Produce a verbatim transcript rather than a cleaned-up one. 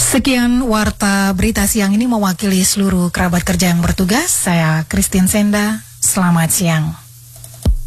Sekian warta berita siang ini mewakili seluruh kerabat kerja yang bertugas. Saya Christine Senda, selamat siang.